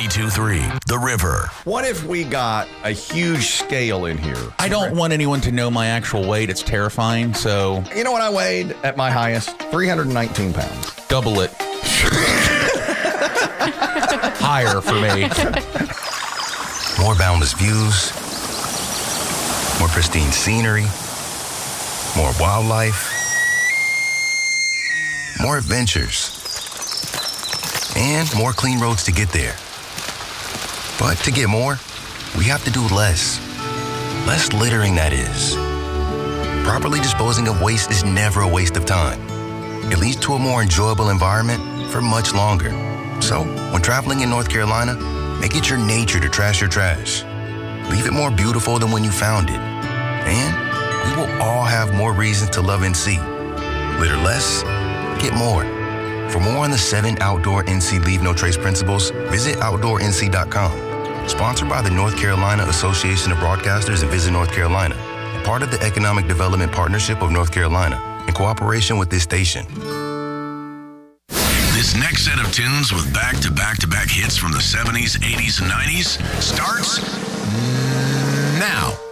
92.3 The River. What if we got a huge scale in here? I don't want anyone to know my actual weight. It's terrifying. So You know what I weighed at my highest? 319 pounds. double it. Higher for me. More boundless views, more pristine scenery, more wildlife, more adventures, and more clean roads to get there. But to get more, we have to do less. Less littering, that is. Properly disposing of waste is never a waste of time. It leads to a more enjoyable environment for much longer. So, when traveling in North Carolina, make it your nature to trash your trash. Leave it more beautiful than when you found it. And we will all have more reasons to love NC. Litter less, get more. For more on the 7 outdoor NC Leave No Trace principles, visit OutdoorNC.com. Sponsored by the North Carolina Association of Broadcasters and Visit North Carolina. Part of the Economic Development Partnership of North Carolina, in cooperation with this station. This next set of tunes with back-to-back-to-back hits from the 70s, 80s, and 90s starts now.